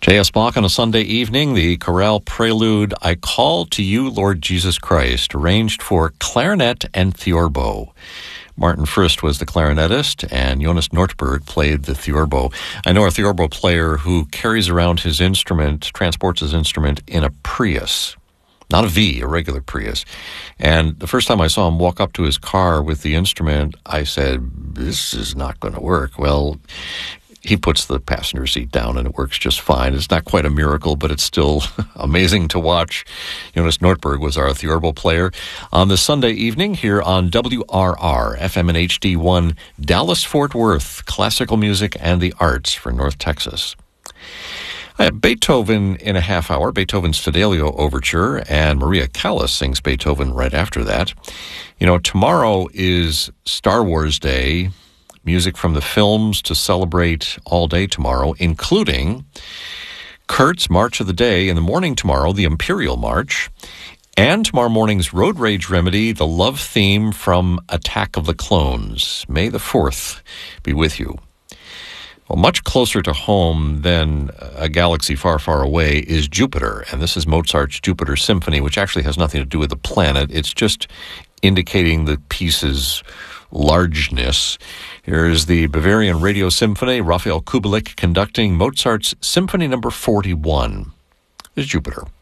J.S. Bach on a Sunday evening, the chorale prelude, I Call to You, Lord Jesus Christ, arranged for clarinet and theorbo. Martin Frist was the clarinetist, and Jonas Nordberg played the theorbo. I know a theorbo player who carries around his instrument, transports his instrument in a Prius. Not a V, a regular Prius. And the first time I saw him walk up to his car with the instrument, I said, this is not going to work. Well, he puts the passenger seat down and it works just fine. It's not quite a miracle, but it's still amazing to watch. Jonas Nordberg was our theorbo player on this Sunday evening here on WRR, FM and HD1, Dallas-Fort Worth, classical music and the arts for North Texas. I have Beethoven in a half hour, Beethoven's Fidelio Overture, and Maria Callas sings Beethoven right after that. You know, tomorrow is Star Wars Day. Music from the films to celebrate all day tomorrow, including Kurt's March of the Day in the morning tomorrow, the Imperial March, and tomorrow morning's Road Rage Remedy, the love theme from Attack of the Clones. May the 4th be with you. Well, much closer to home than a galaxy far, far away is Jupiter, and this is Mozart's Jupiter Symphony, which actually has nothing to do with the planet. It's just indicating the piece's largeness. Here is the Bavarian Radio Symphony, Raphael Kubelik conducting Mozart's Symphony No. 41. This is Jupiter.